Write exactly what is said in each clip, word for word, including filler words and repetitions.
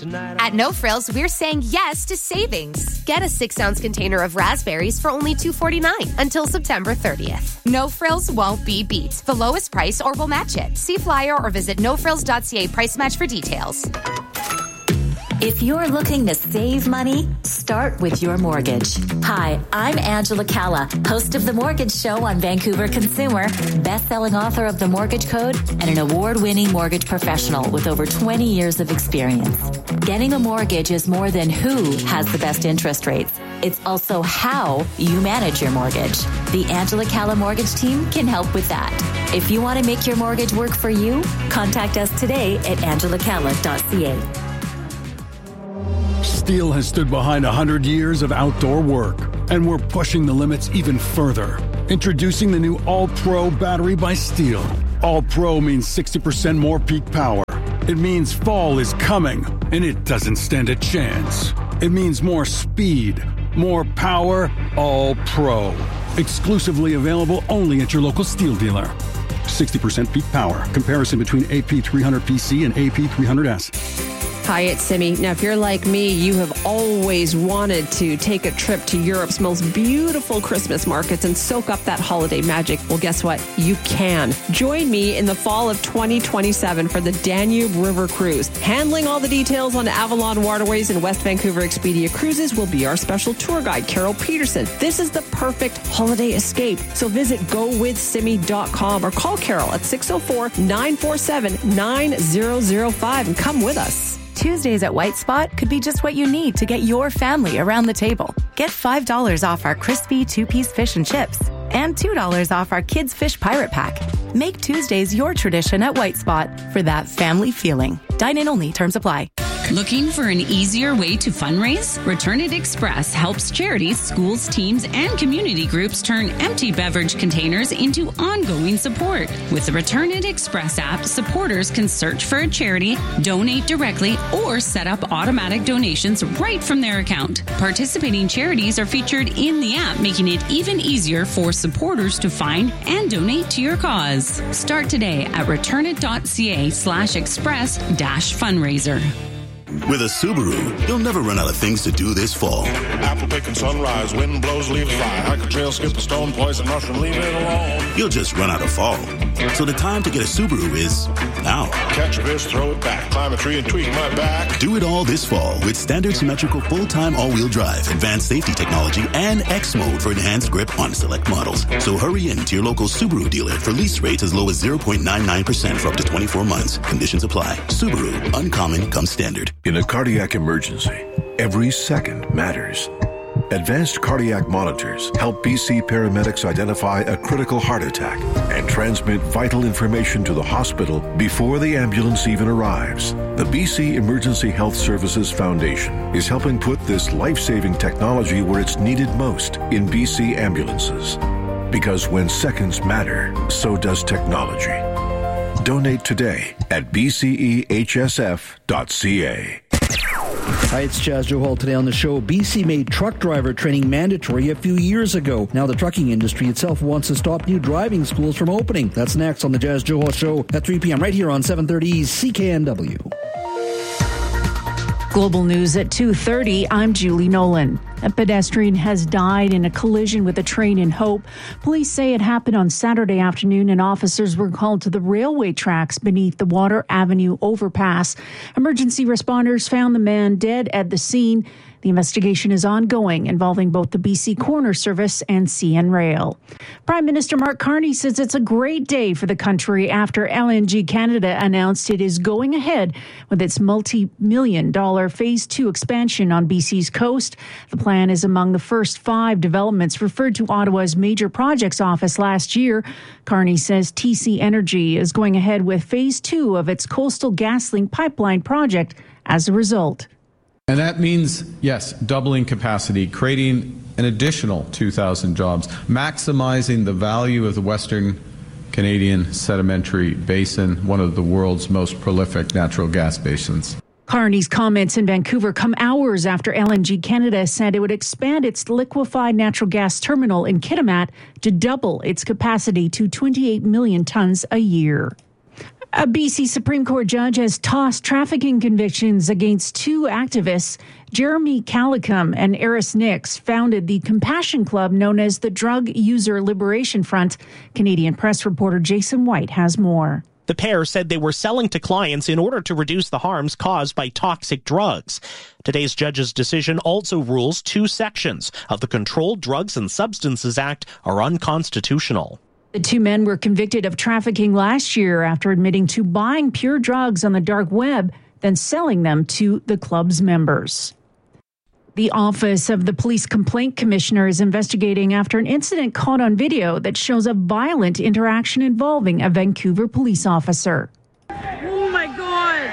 At No Frills, we're saying yes to savings. Get a six-ounce container of raspberries for only two dollars and forty-nine cents until September thirtieth. No Frills won't be beat. The lowest price or we'll match it. See flyer or visit no frills dot c a price match for details. If you're looking to save money, start with your mortgage. Hi, I'm Angela Calla, host of The Mortgage Show on Vancouver Consumer, best-selling author of The Mortgage Code, and an award-winning mortgage professional with over twenty years of experience. Getting a mortgage is more than who has the best interest rates. It's also how you manage your mortgage. The Angela Calla Mortgage Team can help with that. If you want to make your mortgage work for you, contact us today at angela calla dot c a. Steel has stood behind one hundred years of outdoor work, and we're pushing the limits even further. Introducing the new All-Pro battery by Steel. All-Pro means sixty percent more peak power. It means fall is coming, and it doesn't stand a chance. It means more speed, more power, All-Pro. Exclusively available only at your local Steel dealer. sixty percent peak power. Comparison between A P three hundred P C and A P three hundred S. Hi, it's Simi. Now, if you're like me, you have always wanted to take a trip to Europe's most beautiful Christmas markets and soak up that holiday magic. Well, guess what? You can. Join me in the fall of twenty twenty-seven for the Danube River Cruise. Handling all the details on Avalon Waterways and West Vancouver Expedia Cruises will be our special tour guide, Carol Peterson. This is the perfect holiday escape. So visit go with simi dot com or call Carol at six oh four, nine four seven, nine zero zero five and come with us. Tuesdays at White Spot could be just what you need to get your family around the table. Get five dollars off our crispy two-piece fish and chips and two dollars off our Kids Fish Pirate Pack. Make Tuesdays your tradition at White Spot for that family feeling. Dine-in only. Terms apply. Looking for an easier way to fundraise? Return It Express helps charities, schools, teams, and community groups turn empty beverage containers into ongoing support. With the Return It Express app, supporters can search for a charity, donate directly, or set up automatic donations right from their account. Participating charities are featured in the app, making it even easier for supporters to find and donate to your cause. Start today at return it dot c a slash express dash fundraiser. With a Subaru, you'll never run out of things to do this fall. Apple picking sunrise, wind blows, leaves fly. Hike a trail, skip a stone, poison mushroom, leave it alone. You'll just run out of fall. So the time to get a Subaru is now. Catch a fish, throw it back, climb a tree and tweak my back. Do it all this fall with standard symmetrical full-time all-wheel drive, advanced safety technology, and X mode for enhanced grip on select models. So hurry in to your local Subaru dealer for lease rates as low as zero point nine nine percent for up to twenty-four months. Conditions apply. Subaru, uncommon comes standard. In a cardiac emergency, every second matters. Advanced cardiac monitors help B C paramedics identify a critical heart attack and transmit vital information to the hospital before the ambulance even arrives. The B C Emergency Health Services Foundation is helping put this life-saving technology where it's needed most in B C ambulances. Because when seconds matter, so does technology. Donate today at b c e h s f dot c a. Hi, it's Chaz Johal. Today on the show, B C made truck driver training mandatory a few years ago. Now the trucking industry itself wants to stop new driving schools from opening. That's next on the Chaz Johal Show at three p.m. right here on seven thirty C K N W. Global News at two thirty, I'm Julie Nolan. A pedestrian has died in a collision with a train in Hope. Police say it happened on Saturday afternoon and officers were called to the railway tracks beneath the Water Avenue overpass. Emergency responders found the man dead at the scene. The investigation is ongoing, involving both the B C Coroner Service and C N Rail. Prime Minister Mark Carney says it's a great day for the country after L N G Canada announced it is going ahead with its multi-million dollar Phase two expansion on B C's coast. The plan is among the first five developments referred to Ottawa's Major Projects Office last year. Carney says T C Energy is going ahead with Phase two of its Coastal GasLink pipeline project as a result. And that means, yes, doubling capacity, creating an additional two thousand jobs, maximizing the value of the Western Canadian Sedimentary Basin, one of the world's most prolific natural gas basins. Carney's comments in Vancouver come hours after L N G Canada said it would expand its liquefied natural gas terminal in Kitimat to double its capacity to twenty-eight million tons a year. A B C Supreme Court judge has tossed trafficking convictions against two activists. Jeremy Calicum and Eris Nix founded the Compassion Club known as the Drug User Liberation Front. Canadian Press reporter Jason White has more. The pair said they were selling to clients in order to reduce the harms caused by toxic drugs. Today's judge's decision also rules two sections of the Controlled Drugs and Substances Act are unconstitutional. The two men were convicted of trafficking last year after admitting to buying pure drugs on the dark web, then selling them to the club's members. The Office of the Police Complaint Commissioner is investigating after an incident caught on video that shows a violent interaction involving a Vancouver police officer. Oh my God!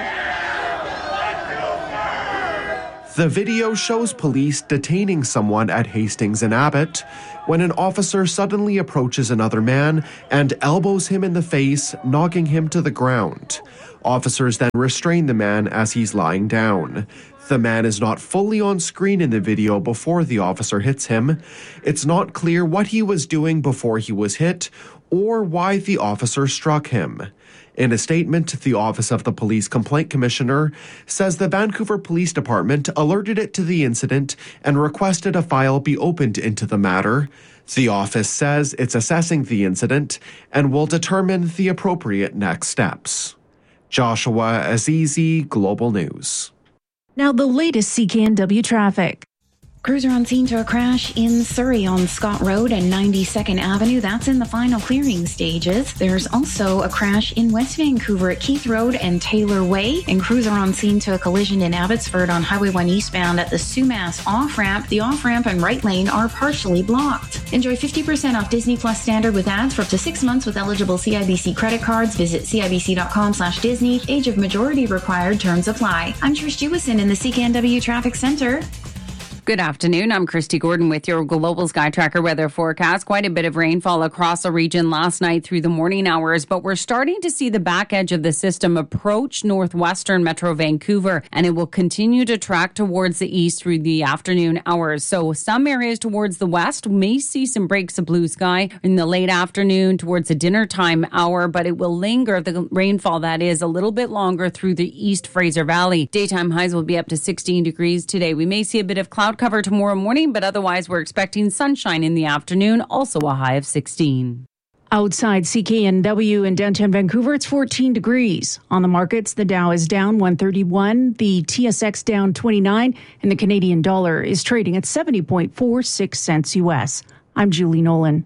The video shows police detaining someone at Hastings and Abbott when an officer suddenly approaches another man and elbows him in the face, knocking him to the ground. Officers then restrain the man as he's lying down. The man is not fully on screen in the video before the officer hits him. It's not clear what he was doing before he was hit or why the officer struck him. In a statement, the Office of the Police Complaint Commissioner says the Vancouver Police Department alerted it to the incident and requested a file be opened into the matter. The office says it's assessing the incident and will determine the appropriate next steps. Joshua Azizi, Global News. Now the latest C K N W traffic. Cruiser on scene to a crash in Surrey on Scott Road and ninety-second Avenue. That's in the final clearing stages. There's also a crash in West Vancouver at Keith Road and Taylor Way. And cruiser on scene to a collision in Abbotsford on Highway one eastbound at the Sumas off-ramp. The off-ramp and right lane are partially blocked. Enjoy fifty percent off Disney Plus Standard with ads for up to six months with eligible C I B C credit cards. Visit cibc.com slash Disney. Age of majority required. Terms apply. I'm Trish Jewison in the C K N W Traffic Center. Good afternoon. I'm Christy Gordon with your Global Sky Tracker weather forecast. Quite a bit of rainfall across the region last night through the morning hours, but we're starting to see the back edge of the system approach northwestern Metro Vancouver, and it will continue to track towards the east through the afternoon hours. So some areas towards the west may see some breaks of blue sky in the late afternoon towards the dinner time hour, but it will linger, the rainfall that is, a little bit longer through the East Fraser Valley. Daytime highs will be up to sixteen degrees today. We may see a bit of cloud cover tomorrow morning, but otherwise we're expecting sunshine in the afternoon, also a high of sixteen. Outside C K N W in downtown Vancouver, it's fourteen degrees. On the markets, the Dow is down one thirty-one, the T S X down twenty-nine, and the Canadian dollar is trading at seventy point four six cents U S. I'm Julie Nolan.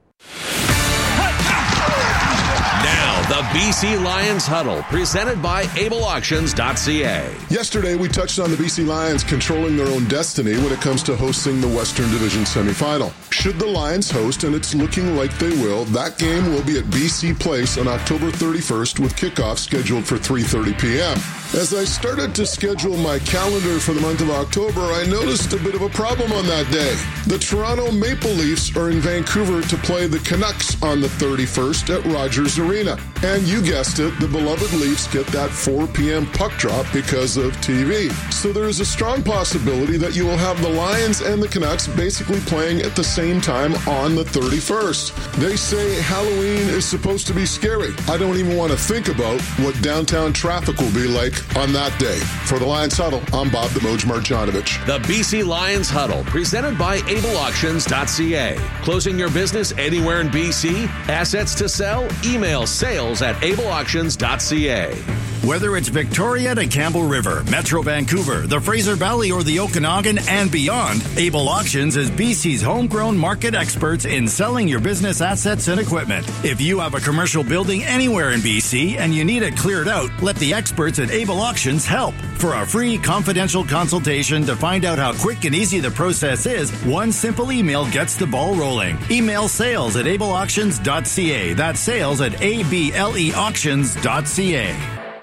The B C Lions Huddle, presented by able auctions dot c a. Yesterday, we touched on the B C Lions controlling their own destiny when it comes to hosting the Western Division semifinal. Should the Lions host, and it's looking like they will, that game will be at B C Place on October thirty-first with kickoff scheduled for three thirty p.m. As I started to schedule my calendar for the month of October, I noticed a bit of a problem on that day. The Toronto Maple Leafs are in Vancouver to play the Canucks on the thirty-first at Rogers Arena. And you guessed it, the beloved Leafs get that four p.m. puck drop because of T V. So there is a strong possibility that you will have the Lions and the Canucks basically playing at the same time on the thirty-first. They say Halloween is supposed to be scary. I don't even want to think about what downtown traffic will be like on that day. For the Lions Huddle, I'm Bob the Moj Marjanovic. The B C Lions Huddle, presented by able auctions dot c a. Closing your business anywhere in B C? Assets to sell? Email sales at able auctions dot c a. Whether it's Victoria to Campbell River, Metro Vancouver, the Fraser Valley, or the Okanagan and beyond, Able Auctions is B C's homegrown market experts in selling your business assets and equipment. If you have a commercial building anywhere in B C and you need it cleared out, let the experts at Able Auctions help. For a free confidential consultation to find out how quick and easy the process is, one simple email gets the ball rolling. Email sales at able auctions dot c a. That's sales at a b l e auctions dot c a.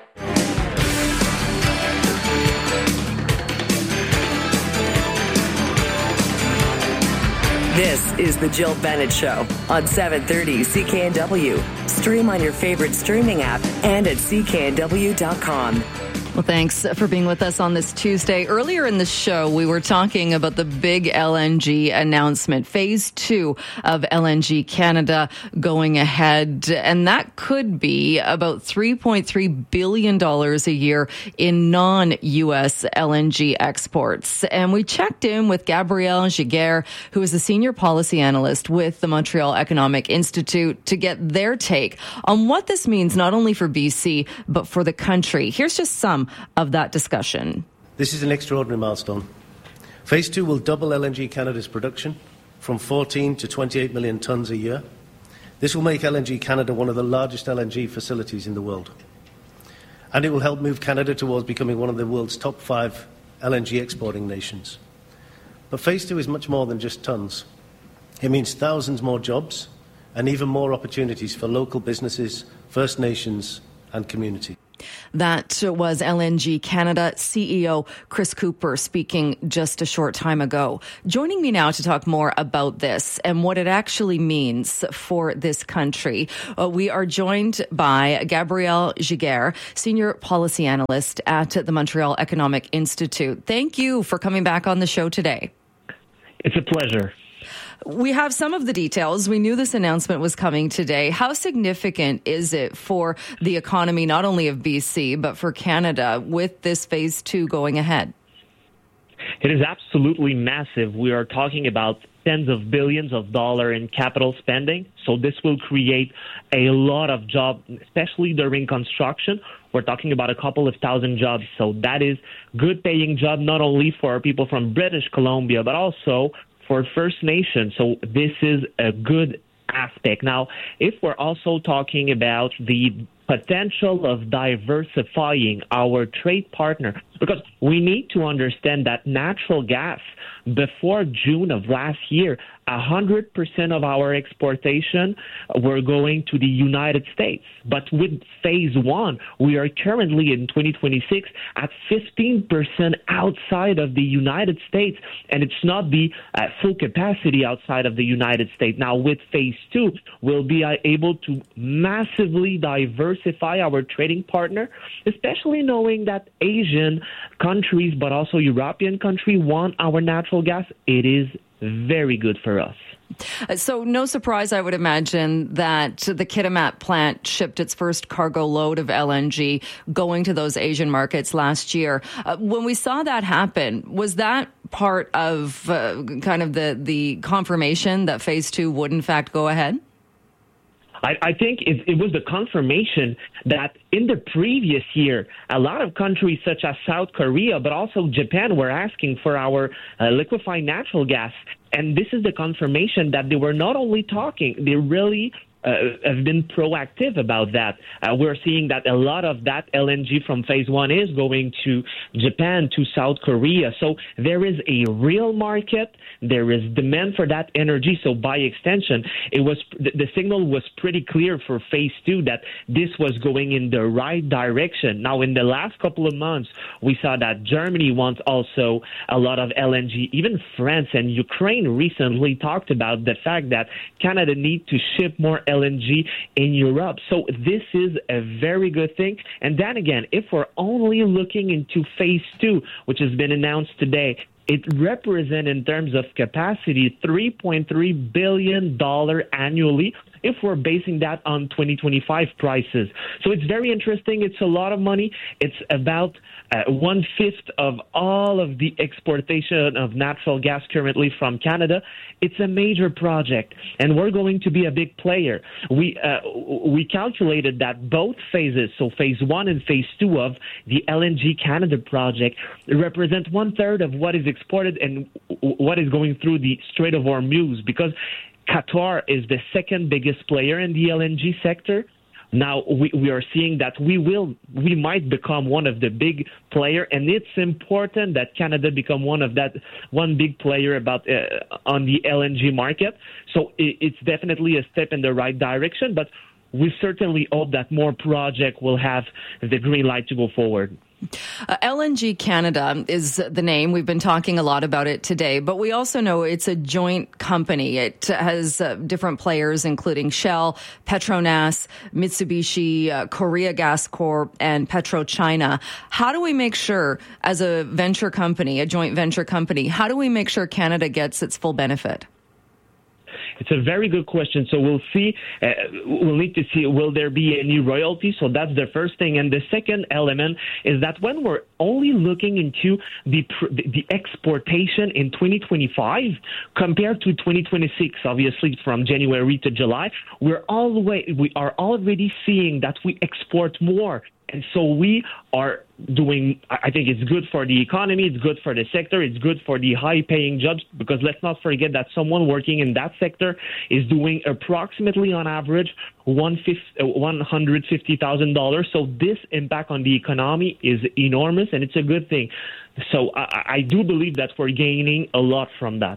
This is the Jill Bennett Show on seven thirty C K N W. Stream on your favorite streaming app and at c k n w dot com. Well, thanks for being with us on this Tuesday. Earlier in the show, we were talking about the big L N G announcement, phase two of L N G Canada going ahead. And that could be about three point three billion dollars a year in non-U S L N G exports. And we checked in with Gabrielle Giguère, who is a senior policy analyst with the Montreal Economic Institute, to get their take on what this means not only for B C, but for the country. Here's just some of that discussion. This is an extraordinary milestone. Phase two will double L N G Canada's production from fourteen to twenty-eight million tonnes a year. This will make L N G Canada one of the largest L N G facilities in the world. And it will help move Canada towards becoming one of the world's top five L N G exporting nations. But phase two is much more than just tonnes. It means thousands more jobs and even more opportunities for local businesses, First Nations and community. That was L N G Canada C E O Chris Cooper speaking just a short time ago. Joining me now to talk more about this and what it actually means for this country, uh, we are joined by Gabrielle Giguère, Senior Policy Analyst at the Montreal Economic Institute. Thank you for coming back on the show today. It's a pleasure. We have some of the details. We knew this announcement was coming today. How significant is it for the economy, not only of B C, but for Canada with this phase two going ahead? It is absolutely massive. We are talking about tens of billions of dollars in capital spending. So this will create a lot of jobs, especially during construction. We're talking about a couple of thousand jobs. So that is good paying job, not only for people from British Columbia, but also for First Nations. So this is a good aspect. Now, if we're also talking about the potential of diversifying our trade partner, because we need to understand that natural gas, before June of last year, one hundred percent of our exportation were going to the United States. But with phase one, we are currently in twenty twenty-six at fifteen percent outside of the United States, and it's not the uh, full capacity outside of the United States. Now, with phase two, we'll be uh, able to massively diversify our trading partner, especially knowing that Asian countries, but also European countries, want our natural gas. It is very good for us. So no surprise, I would imagine, that the Kitimat plant shipped its first cargo load of L N G going to those Asian markets last year. Uh, when we saw that happen, was that part of uh, kind of the, the confirmation that phase two would in fact go ahead? I, I think it, it was the confirmation that in the previous year, a lot of countries such as South Korea, but also Japan, were asking for our uh, liquefied natural gas. And this is the confirmation that they were not only talking, they really uh, have been proactive about that. Uh, we're seeing that a lot of that L N G from phase one is going to Japan, to South Korea. So there is a real market. There is demand for that energy. So by extension, it was the, the signal was pretty clear for phase two that this was going in the right direction. Now, in the last couple of months, we saw that Germany wants also a lot of L N G. Even France and Ukraine recently talked about the fact that Canada needs to ship more L N G in Europe. So this is a very good thing. And then again, if we're only looking into phase two, which has been announced today, it represents, in terms of capacity, three point three billion dollars annually if we're basing that on twenty twenty-five prices. So it's very interesting. It's a lot of money. It's about uh, one-fifth of all of the exportation of natural gas currently from Canada. It's a major project, and we're going to be a big player. We uh, we calculated that both phases, so phase one and phase two of the L N G Canada project, represent one-third of what is exported and what is going through the Strait of Hormuz, because Qatar is the second biggest player in the L N G sector. Now, we, we are seeing that we will, we might become one of the big player, and it's important that Canada become one of that, one big player about uh, on the L N G market. So it, it's definitely a step in the right direction, but we certainly hope that more projects will have the green light to go forward. Uh, L N G Canada is the name. We've been talking a lot about it today, but we also know it's a joint company. It has uh, different players, including Shell, Petronas, Mitsubishi, uh, Korea Gas Corp, and PetroChina. How do we make sure, as a venture company, a joint venture company, how do we make sure Canada gets its full benefit? It's a very good question. So we'll see. Uh, we'll need to see, will there be any royalties? So that's the first thing. And the second element is that when we're only looking into the the exportation in twenty twenty-five compared to twenty twenty-six, obviously from January to July, we're all the way, we are already seeing that we export more. And so we are doing, I think it's good for the economy, it's good for the sector, it's good for the high-paying jobs, because let's not forget that someone working in that sector is doing approximately, on average, one hundred fifty thousand dollars. So this impact on the economy is enormous, and it's a good thing. So I, I do believe that we're gaining a lot from that.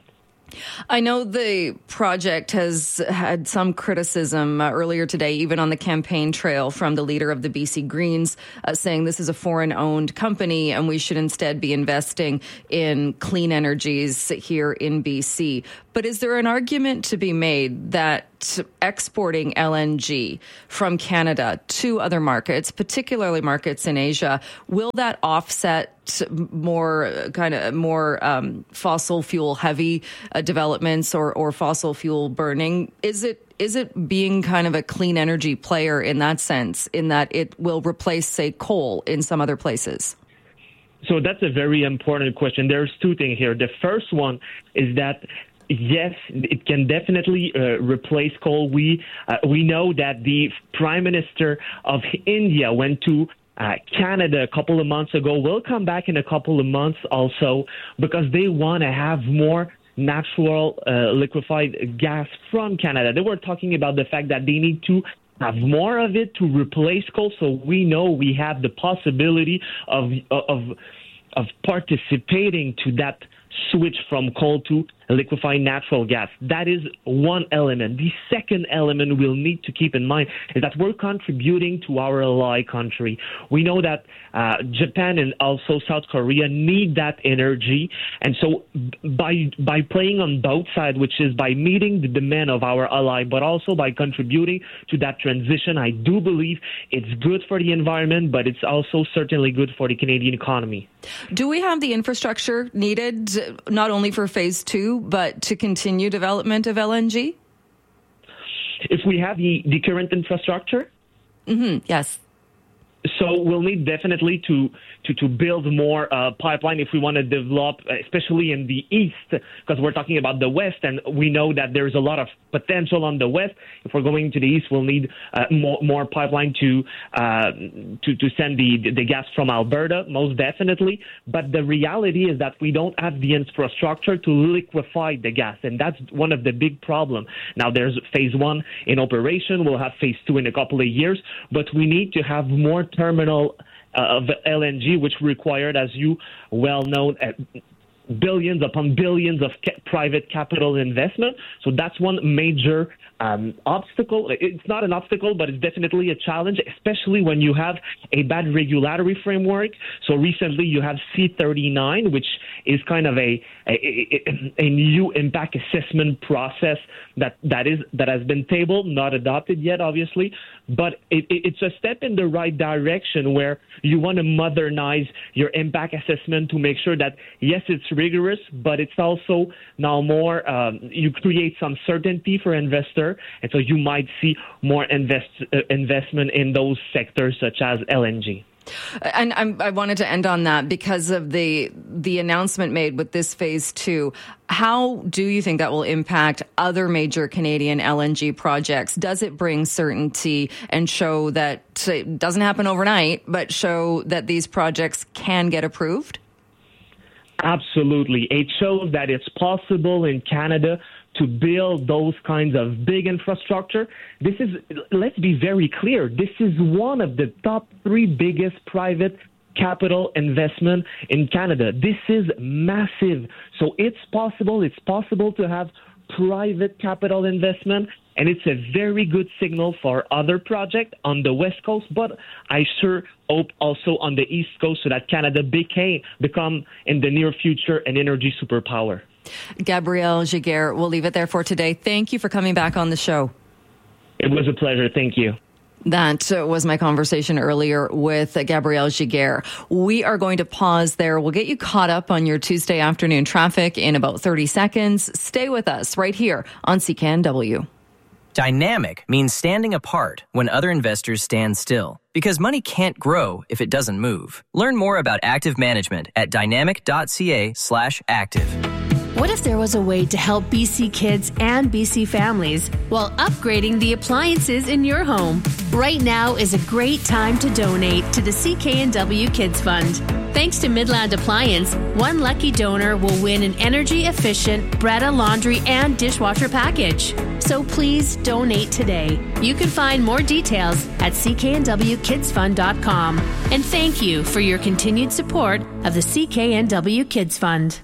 I know the project has had some criticism uh, earlier today, even on the campaign trail, from the leader of the B C Greens, uh, saying this is a foreign-owned company and we should instead be investing in clean energies here in B C. But is there an argument to be made that exporting L N G from Canada to other markets, particularly markets in Asia, will that offset more kind of more um, fossil fuel heavy uh, developments or, or fossil fuel burning? Is it is it being kind of a clean energy player in that sense, in that it will replace, say, coal in some other places? So that's a very important question. There's two things here. The first one is that yes, it can definitely uh, replace coal. We uh, we know that the Prime Minister of India went to uh, Canada a couple of months ago. Will come back in a couple of months also, because they want to have more natural uh, liquefied gas from Canada. They were talking about the fact that they need to have more of it to replace coal. So we know we have the possibility of of of participating to that switch from coal to liquefied natural gas. That is one element. The second element we'll need to keep in mind is that we're contributing to our ally country. We know that uh, Japan and also South Korea need that energy. And so by by playing on both sides, which is by meeting the demand of our ally, but also by contributing to that transition, I do believe it's good for the environment, but it's also certainly good for the Canadian economy. Do we have the infrastructure needed, not only for phase two, but to continue development of L N G? If we have the, the current infrastructure? Mm-hmm, yes. So we'll need definitely to to, to build more uh, pipeline if we want to develop, especially in the east, because we're talking about the west, and we know that there's a lot of potential on the west. If we're going to the east, we'll need uh, more more pipeline to uh, to to send the the gas from Alberta, most definitely. But the reality is that we don't have the infrastructure to liquefy the gas, and that's one of the big problems. Now there's phase one in operation. We'll have phase two in a couple of years, but we need to have more terminal uh, of L N G, which required, as you well know, uh, billions upon billions of ca- private capital investment. So that's one major um, obstacle. It's not an obstacle, but it's definitely a challenge, especially when you have a bad regulatory framework. So recently you have C thirty-nine, which is kind of a a, a, a new impact assessment process that, that is that has been tabled, not adopted yet, obviously, but it, it, it's a step in the right direction where you want to modernize your impact assessment to make sure that, yes, it's rigorous, but it's also now more, um, you create some certainty for investor, and so you might see more invest, uh, investment in those sectors such as L N G. And I'm, I wanted to end on that because of the the announcement made with this phase two. How do you think that will impact other major Canadian L N G projects? Does it bring certainty and show that it doesn't happen overnight, but show that these projects can get approved? Absolutely. It shows that it's possible in Canada to build those kinds of big infrastructure. This is, let's be very clear, this is one of the top three biggest private capital investment in Canada. This is massive. So it's possible, it's possible to have private capital investment and it's a very good signal for other projects on the West Coast, but I sure hope also on the East Coast so that Canada became, become in the near future an energy superpower. Gabriel Giguère, we'll leave it there for today. Thank you for coming back on the show. It was a pleasure. Thank you. That was my conversation earlier with Gabriel Giguère. We are going to pause there. We'll get you caught up on your Tuesday afternoon traffic in about thirty seconds. Stay with us right here on C K N W. Dynamic means standing apart when other investors stand still, because money can't grow if it doesn't move. Learn more about active management at dynamic.ca slash active. What if there was a way to help B C kids and B C families while upgrading the appliances in your home? Right now is a great time to donate to the C K N W Kids Fund. Thanks to Midland Appliance, one lucky donor will win an energy-efficient Bretta laundry and dishwasher package. So please donate today. You can find more details at c k n w kids fund dot com. And thank you for your continued support of the C K N W Kids Fund.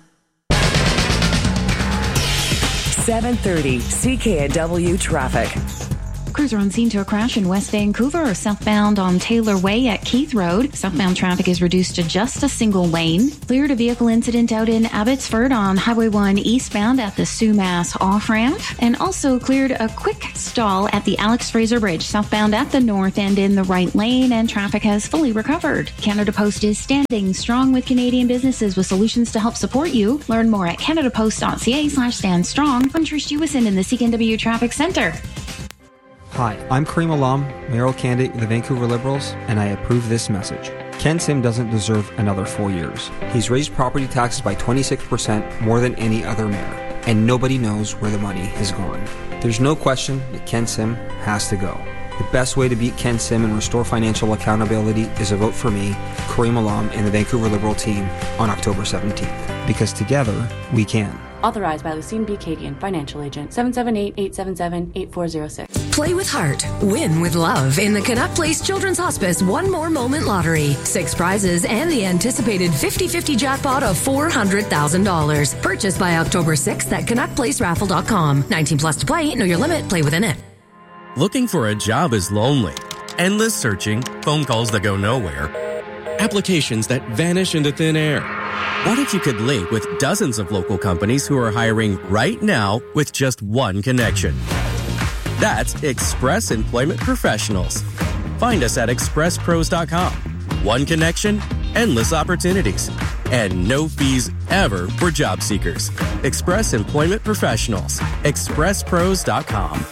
seven thirty C K N W traffic. Cruiser on scene to a crash in West Vancouver, southbound on Taylor Way at Keith Road. Southbound traffic is reduced to just a single lane. Cleared a vehicle incident out in Abbotsford on Highway one eastbound at the Sumas off-ramp. And also cleared a quick stall at the Alex Fraser Bridge, southbound at the north end in the right lane, and traffic has fully recovered. Canada Post is standing strong with Canadian businesses with solutions to help support you. Learn more at canadapost.ca slash stand strong. I'm Trish Jewison in the C K N W Traffic Center. Hi, I'm Kareem Alam, mayoral candidate of the Vancouver Liberals, and I approve this message. Ken Sim doesn't deserve another four years. He's raised property taxes by twenty-six percent more than any other mayor, and nobody knows where the money has gone. There's no question that Ken Sim has to go. The best way to beat Ken Sim and restore financial accountability is a vote for me, Kareem Alam, and the Vancouver Liberal team on October seventeenth. Because together, we can. Authorized by Lucine B. Cadian, Financial Agent, seven seven eight, eight seven seven, eight four zero six. Play with heart. Win with love in the Canuck Place Children's Hospice One More Moment Lottery. Six prizes and the anticipated fifty-fifty jackpot of four hundred thousand dollars. Purchased by October sixth at canuck place raffle dot com. nineteen plus to play. Know your limit. Play within it. Looking for a job is lonely. Endless searching, phone calls that go nowhere, applications that vanish into thin air. What if you could link with dozens of local companies who are hiring right now with just one connection? That's Express Employment Professionals. Find us at express pros dot com. One connection, endless opportunities, and no fees ever for job seekers. Express Employment Professionals. express pros dot com.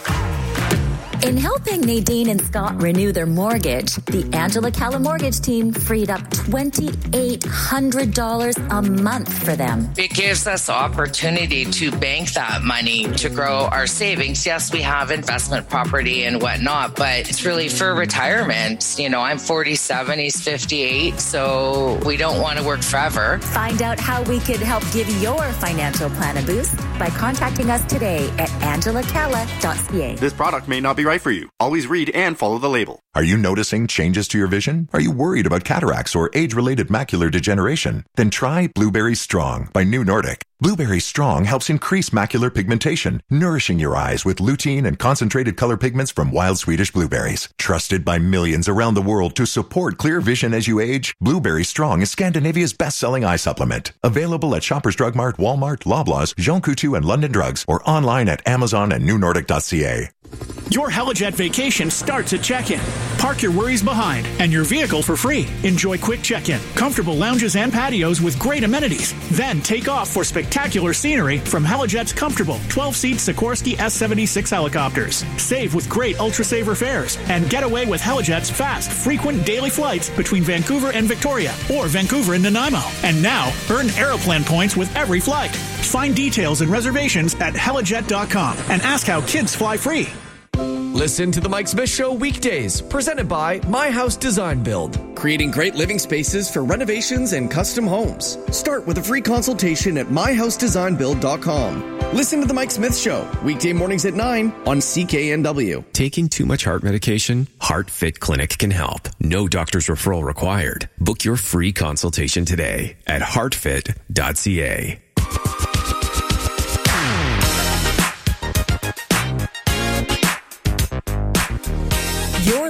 In helping Nadine and Scott renew their mortgage, the Angela Calla Mortgage team freed up two thousand eight hundred dollars a month for them. It gives us the opportunity to bank that money to grow our savings. Yes, we have investment property and whatnot, but it's really for retirement. You know, I'm forty-seven, he's fifty-eight, so we don't want to work forever. Find out how we could help give your financial plan a boost by contacting us today at angela calla dot c a. This product may not be right for you. Always read and follow the label. Are you noticing changes to your vision? Are you worried about cataracts or age-related macular degeneration? Then try Blueberry Strong by New Nordic. Blueberry Strong helps increase macular pigmentation, nourishing your eyes with lutein and concentrated color pigments from wild Swedish blueberries. Trusted by millions around the world to support clear vision as you age, Blueberry Strong is Scandinavia's best-selling eye supplement. Available at Shoppers Drug Mart, Walmart, Loblaws, Jean Coutu, and London Drugs, or online at Amazon and new nordic dot c a. Your Helijet vacation starts at check-in. Park your worries behind and your vehicle for free. Enjoy quick check-in, comfortable lounges and patios with great amenities. Then take off for spectacular scenery from Helijet's comfortable twelve-seat Sikorsky S seventy-six helicopters. Save with great Ultra-Saver fares and get away with Helijet's fast, frequent daily flights between Vancouver and Victoria or Vancouver and Nanaimo. And now, earn Aeroplan points with every flight. Find details and reservations at helijet dot com and ask how kids fly free. Listen to The Mike Smith Show weekdays, presented by My House Design Build, creating great living spaces for renovations and custom homes. Start with a free consultation at my house design build dot com. Listen to The Mike Smith Show, weekday mornings at nine on C K N W. Taking too much heart medication? HeartFit Clinic can help. No doctor's referral required. Book your free consultation today at heart fit dot c a.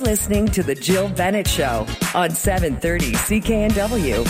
listening to The Jill Bennett Show on seven thirty C K N W.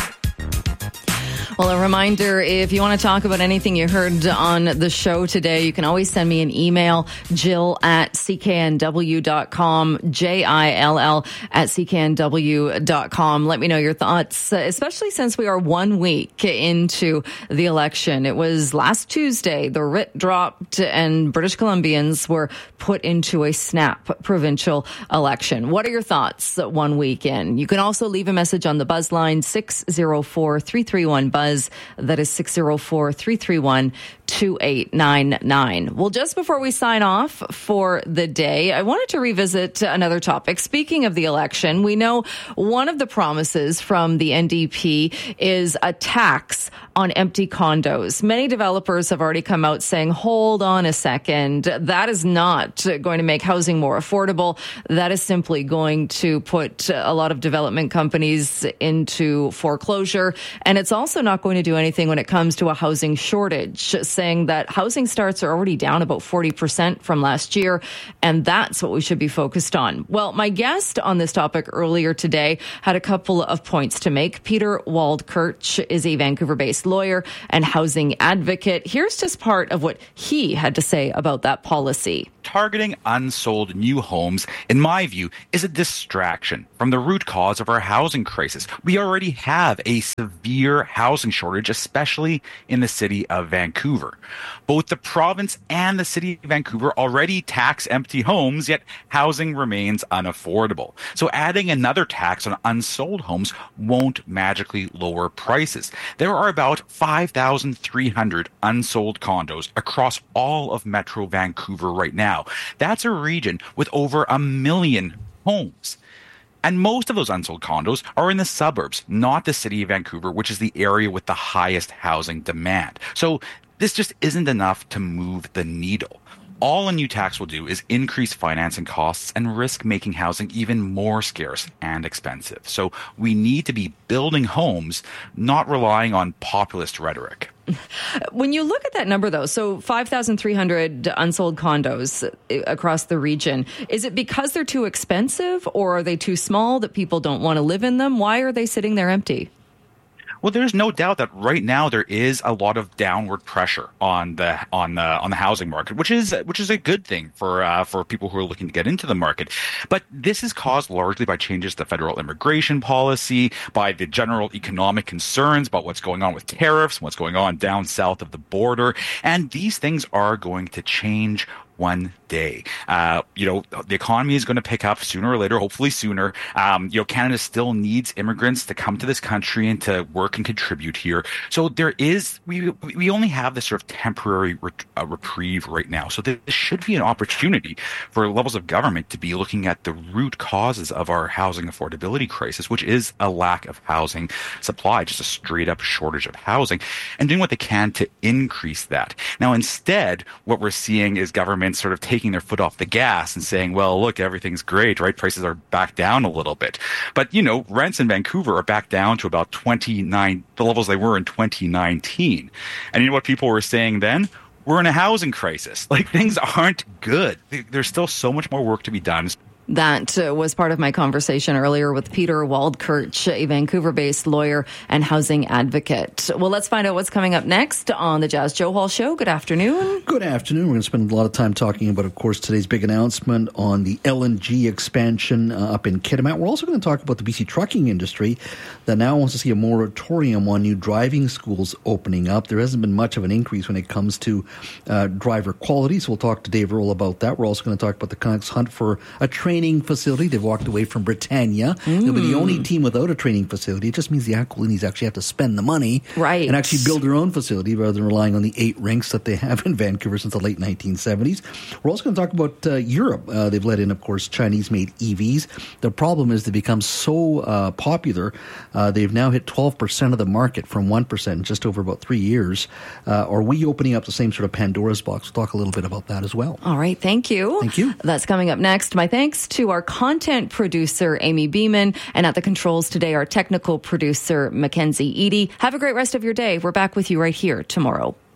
Well, a reminder, if you want to talk about anything you heard on the show today, you can always send me an email, Jill at C K N W dot com, J I L L at C K N W dot com. Let me know your thoughts, especially since we are one week into the election. It was last Tuesday, the writ dropped and British Columbians were put into a snap provincial election. What are your thoughts one week in? You can also leave a message on the buzz line, six oh four, three three one, buzz. That is six oh four, three three one, two eight nine nine. Well, just before we sign off for the day, I wanted to revisit another topic. Speaking of the election, we know one of the promises from the N D P is a tax on empty condos. Many developers have already come out saying, hold on a second, that is not going to make housing more affordable. That is simply going to put a lot of development companies into foreclosure. And it's also not going to do anything when it comes to a housing shortage, saying that housing starts are already down about forty percent from last year, and that's what we should be focused on. Well, my guest on this topic earlier today had a couple of points to make. Peter Waldkirch is a Vancouver-based lawyer and housing advocate. Here's just part of what he had to say about that policy. Targeting unsold new homes, in my view, is a distraction from the root cause of our housing crisis. We already have a severe housing shortage, especially in the city of Vancouver. Both the province and the city of Vancouver already tax empty homes, yet housing remains unaffordable. So adding another tax on unsold homes won't magically lower prices. There are about five thousand three hundred unsold condos across all of Metro Vancouver right now. That's a region with over a million homes. And most of those unsold condos are in the suburbs, not the city of Vancouver, which is the area with the highest housing demand. So this just isn't enough to move the needle. All a new tax will do is increase financing costs and risk making housing even more scarce and expensive. So we need to be building homes, not relying on populist rhetoric. When you look at that number, though, so five thousand three hundred unsold condos across the region, is it because they're too expensive or are they too small that people don't want to live in them? Why are they sitting there empty? Well, there's no doubt that right now there is a lot of downward pressure on the on the on the housing market, which is which is a good thing for uh, for people who are looking to get into the market. But this is caused largely by changes to federal immigration policy, by the general economic concerns about what's going on with tariffs, what's going on down south of the border, and these things are going to change one day. Uh, you know, the economy is going to pick up sooner or later, hopefully sooner. Um, you know, Canada still needs immigrants to come to this country and to work and contribute here. So there is, we we only have this sort of temporary re- uh, reprieve right now. So this should be an opportunity for levels of government to be looking at the root causes of our housing affordability crisis, which is a lack of housing supply, just a straight up shortage of housing, and doing what they can to increase that. Now, instead, what we're seeing is government sort of taking their foot off the gas and saying, well, look, everything's great, right? Prices are back down a little bit. But, you know, rents in Vancouver are back down to about twenty-nine, the levels they were in twenty nineteen. And you know what people were saying then? We're in a housing crisis. Like, things aren't good. There's still so much more work to be done. That uh, was part of my conversation earlier with Peter Waldkirch, a Vancouver-based lawyer and housing advocate. Well, let's find out what's coming up next on the Jazz Joe Hall Show. Good afternoon. Good afternoon. We're going to spend a lot of time talking about, of course, today's big announcement on the L N G expansion uh, up in Kitimat. We're also going to talk about the B C trucking industry that now wants to see a moratorium on new driving schools opening up. There hasn't been much of an increase when it comes to uh, driver quality, so we'll talk to Dave Earl about that. We're also going to talk about the Canucks hunt for a training facility. They've walked away from Britannia. Mm. They'll be the only team without a training facility. It just means the Aquilinis actually have to spend the money right. and actually build their own facility rather than relying on the eight rinks that they have in Vancouver since the late nineteen seventies. We're also going to talk about uh, Europe. Uh, they've let in, of course, Chinese-made E Vs. The problem is they become so uh, popular. Uh, they've now hit twelve percent of the market from one percent in just over about three years. Uh, are we opening up the same sort of Pandora's box? We'll talk a little bit about that as well. All right. Thank you. Thank you. That's coming up next. My thanks to our content producer, Amy Beeman, and at the controls today, our technical producer, Mackenzie Eady. Have a great rest of your day. We're back with you right here tomorrow.